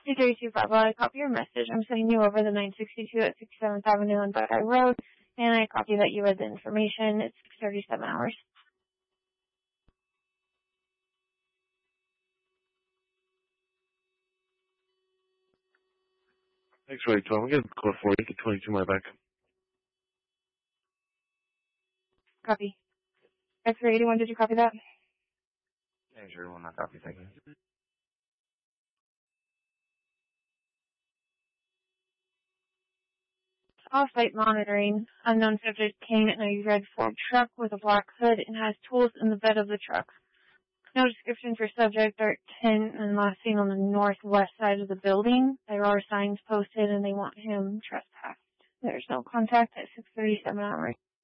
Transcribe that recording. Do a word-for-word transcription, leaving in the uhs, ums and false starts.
two three two five, well, I copy your message. I'm sending you over the nine sixty-two at sixty-seventh Avenue on Buckeye Road, and I copy that you read the information. It's six thirty-seven hours. Thanks for waiting, Tom. I'm getting the code for you. Get twenty-two my back. Copy. X-ray eighty-one, did you copy that? Yeah, sure. Well, not copy. Thank you. Off-site monitoring. Unknown subject came in a red Ford truck with a black hood and has tools in the bed of the truck. No description for subject. Dirt ten and last seen on the northwest side of the building. There are signs posted and they want him trespassed. There's no contact at six thirty-seven hours.